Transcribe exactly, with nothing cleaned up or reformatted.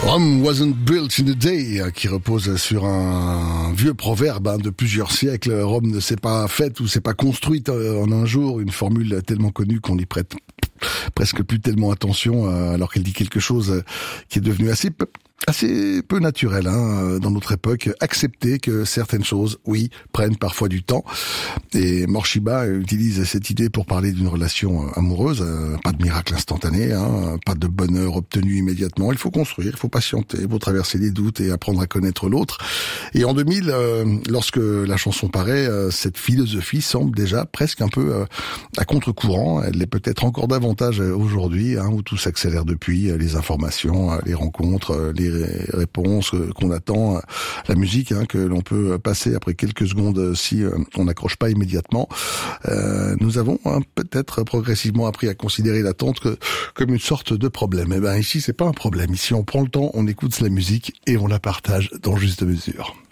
Rome wasn't built in a day, qui repose sur un vieux proverbe hein, de plusieurs siècles. Rome ne s'est pas faite ou s'est pas construite en un jour, une formule tellement connue qu'on y prête presque plus tellement attention, alors qu'elle dit quelque chose qui est devenu assez peu assez peu naturel hein, dans notre époque. Accepter que certaines choses, oui, prennent parfois du temps. Et Morshiba utilise cette idée pour parler d'une relation amoureuse. Pas de miracle instantané, hein, pas de bonheur obtenu immédiatement. Il faut construire, il faut patienter, il faut traverser les doutes et apprendre à connaître l'autre. Et en deux mille, euh, lorsque la chanson paraît, euh, cette philosophie semble déjà presque un peu euh, à contre-courant. Elle l'est peut-être encore davantage aujourd'hui, hein, où tout s'accélère depuis, les informations, les rencontres, les réponses qu'on attend, la musique hein, que l'on peut passer après quelques secondes si on n'accroche pas immédiatement. Euh, nous avons hein, peut-être progressivement appris à considérer l'attente que, comme une sorte de problème. Et ben ici c'est pas un problème. Ici on prend le temps, on écoute la musique et on la partage dans juste mesure.